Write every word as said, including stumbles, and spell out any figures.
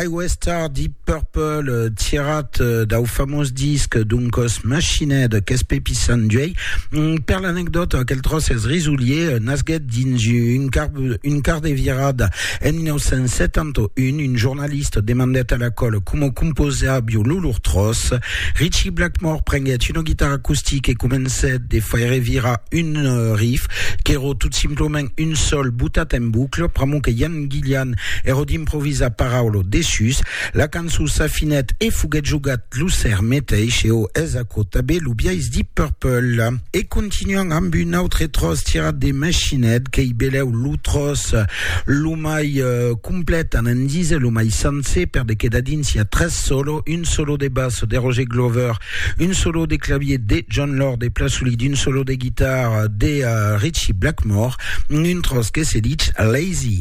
Highway Star, Deep Purple, tirat dau famos disc d'uncos machined qu'es pepisan duei. Per l'anecdote quel tros es risoulier nasget dins une car une car de virada en mille neuf cent soixante-et-un, une journaliste demandait à la colle comment composabio l'ulur tros. Richie Blackmore prenguet une guitare acoustique et commençait de faire vira une riff qui era tout simplement une seule boutat en boucle, pramo que Ian Gillian ero d'improvisa paraulo dessus, la cançó s'affinet e fuguet jugat lucer meteix eo esaco tabe l'ubiais Deep Purple. Et continuant amb un autre tros tirat de machined que i beleu l'utros l'umai uh, complet en en dise l'umai sense per de queda dins hi ha tres solo, un solo de basse de Roger Glover, un solo de clavier de John Lord et plasuli d'un solo de guitare de uh, Richie Blackmore, un tros que se dit Lazy.